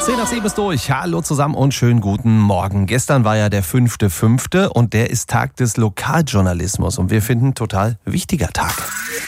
6:10 ist durch. Hallo zusammen und schönen guten Morgen. Gestern war ja der 5.5. und der ist Tag des Lokaljournalismus und wir finden total wichtiger Tag.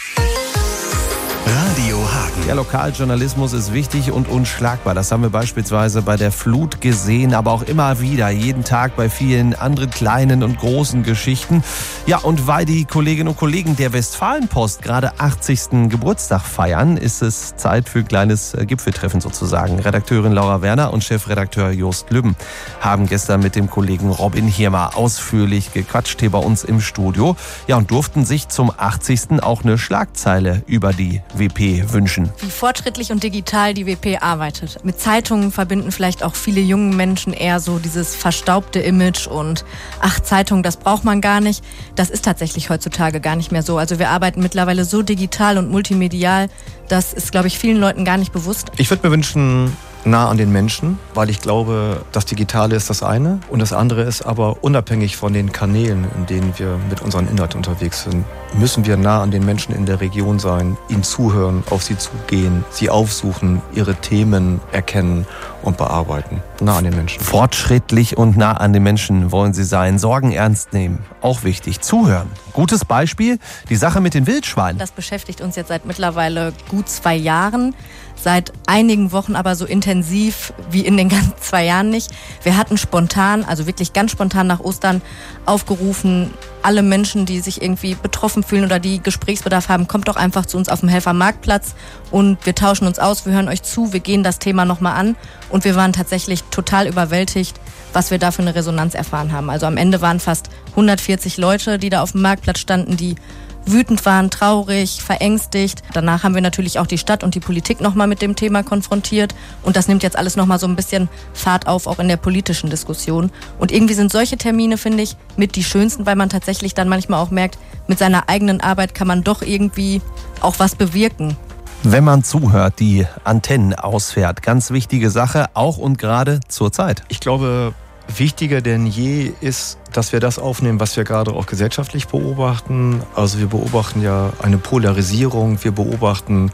Radio Hagen. Der Lokaljournalismus ist wichtig und unschlagbar. Das haben wir beispielsweise bei der Flut gesehen, aber auch immer wieder, jeden Tag bei vielen anderen kleinen und großen Geschichten. Ja, und weil die Kolleginnen und Kollegen der Westfalenpost gerade 80. Geburtstag feiern, ist es Zeit für ein kleines Gipfeltreffen sozusagen. Redakteurin Laura Werner und Chefredakteur Jost Lübben haben gestern mit dem Kollegen Robin Hirmer ausführlich gequatscht hier bei uns im Studio. Ja, und durften sich zum 80. auch eine Schlagzeile über die WP wünschen. Wie fortschrittlich und digital die WP arbeitet. Mit Zeitungen verbinden vielleicht auch viele junge Menschen eher so dieses verstaubte Image und Zeitung, das braucht man gar nicht. Das ist tatsächlich heutzutage gar nicht mehr so. Also wir arbeiten mittlerweile so digital und multimedial, das ist, glaube ich, vielen Leuten gar nicht bewusst. Ich würde mir wünschen, nah an den Menschen, weil ich glaube, das Digitale ist das eine und das andere ist aber unabhängig von den Kanälen, in denen wir mit unseren Inhalten unterwegs sind, müssen wir nah an den Menschen in der Region sein, ihnen zuhören, auf sie zugehen, sie aufsuchen, ihre Themen erkennen und bearbeiten. Nah an den Menschen. Fortschrittlich und nah an den Menschen wollen sie sein. Sorgen ernst nehmen. Auch wichtig. Zuhören. Gutes Beispiel, die Sache mit den Wildschweinen. Das beschäftigt uns jetzt seit mittlerweile gut 2 Jahren. Seit einigen Wochen aber so intensiv wie in den ganzen 2 Jahren nicht. Wir hatten spontan, also wirklich ganz spontan nach Ostern aufgerufen, alle Menschen, die sich irgendwie betroffen fühlen oder die Gesprächsbedarf haben, kommt doch einfach zu uns auf dem Helfer Marktplatz und wir tauschen uns aus, wir hören euch zu, wir gehen das Thema nochmal an und wir waren tatsächlich total überwältigt, was wir da für eine Resonanz erfahren haben. Also am Ende waren fast 140 Leute, die da auf dem Marktplatz standen, die wütend waren, traurig, verängstigt. Danach haben wir natürlich auch die Stadt und die Politik nochmal mit dem Thema konfrontiert. Und das nimmt jetzt alles nochmal so ein bisschen Fahrt auf, auch in der politischen Diskussion. Und irgendwie sind solche Termine, finde ich, mit die schönsten, weil man tatsächlich dann manchmal auch merkt, mit seiner eigenen Arbeit kann man doch irgendwie auch was bewirken. Wenn man zuhört, die Antennen ausfährt. Ganz wichtige Sache, auch und gerade zur Zeit. Ich glaube, wichtiger denn je ist, dass wir das aufnehmen, was wir gerade auch gesellschaftlich beobachten. Also wir beobachten ja eine Polarisierung, wir beobachten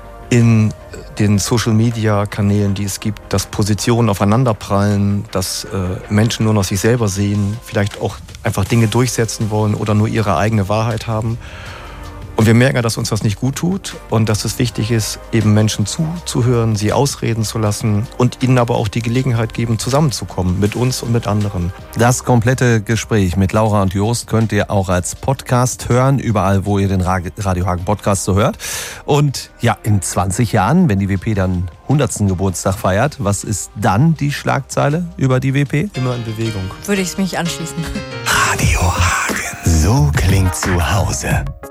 in den Social-Media-Kanälen, die es gibt, dass Positionen aufeinanderprallen, dass Menschen nur noch sich selber sehen, vielleicht auch einfach Dinge durchsetzen wollen oder nur ihre eigene Wahrheit haben. Und wir merken ja, dass uns das nicht gut tut und dass es wichtig ist, eben Menschen zuzuhören, sie ausreden zu lassen und ihnen aber auch die Gelegenheit geben, zusammenzukommen mit uns und mit anderen. Das komplette Gespräch mit Laura und Jost könnt ihr auch als Podcast hören, überall, wo ihr den Radio Hagen Podcast so hört. Und ja, in 20 Jahren, wenn die WP dann 100. Geburtstag feiert, was ist dann die Schlagzeile über die WP? Immer in Bewegung. Würde ich mich anschließen. Radio Hagen. So klingt zu Hause.